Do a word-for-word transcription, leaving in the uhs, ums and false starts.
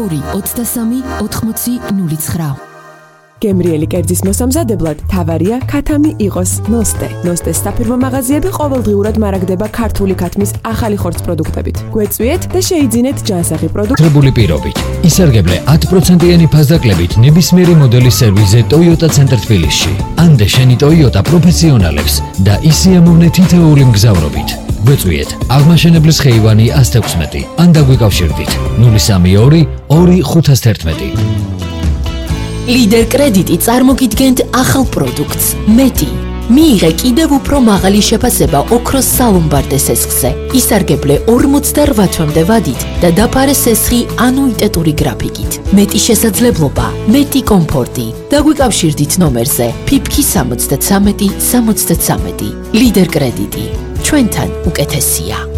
ორი ოცდასამი ოთხმოცი ნული ცხრა. გემრიელი კერძის მოსამზადებლად თავარია ქათამი იყოს ნოსტე. ნოსტეს საფირმო მაღაზიები ყოველდღიურად მარაგდება ქართული ქათმის ახალი ხორცს პროდუქტებით. გვეწვიეთ და შეიძინეთ ჯანსაღი პროდუქტი. ტრებული პირობით. ისარგებლე ათი პროცენტიანი ფასდაკლებით ნებისმიერი მოდელის სერვისზე Toyota ცენტრ თბილისში. ანდე შენი Toyota პროფესიონალებს და ისიამოვნე თითოეული მგზავრობით. გვეწვიეთ აღმაშენებლის ხეივანი ათს ათექვსმეტი. ან დაგვიკავშირდით ნული სამი ორი ორი ხუთას თერთმეტი. ლიდერ კრედიტი წარმოგიდგენთ ახალ პროდუქტს მეტი. მიიღე კიდევ უფრო მაღალი შეფასება ოქროს სალომბარდე სესხზე. ისარგებლე ორმოცდარვათ თვემდე ვადით და დაფარე სესხი ანუიტეტური გრაფიკით. მეტი შესაძლებლობა, მეტი კომფორტი. დაგვიკავშირდით ნომერზე ფიფქი სამოცდათსამეტი სამოცდათსამეტი. ლიდერ კრედიტი ჩვენთან უკეთესია.